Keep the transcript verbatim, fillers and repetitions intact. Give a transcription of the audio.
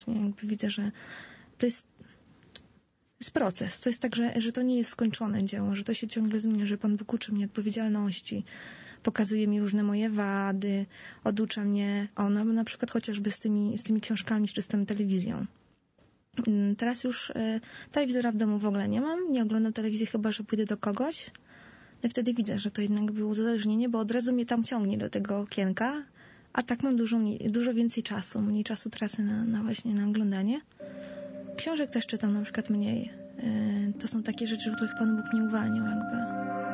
Jakby widzę, że to jest, jest proces. To jest tak, że, że to nie jest skończone dzieło, że to się ciągle zmienia, że Pan Bóg uczy mnie odpowiedzialności, pokazuje mi różne moje wady, oducza mnie ona, na przykład chociażby z tymi, z tymi książkami czy z tą telewizją. Teraz już y, telewizora w domu w ogóle nie mam, nie oglądam telewizji, chyba że pójdę do kogoś. I wtedy widzę, że to jednak było uzależnienie, bo od razu mnie tam ciągnie do tego okienka, a tak mam dużo, mniej, dużo więcej czasu, mniej czasu tracę na, na właśnie na oglądanie. Książek też czytam na przykład mniej. Y, to są takie rzeczy, których Pan Bóg nie uwalniał jakby.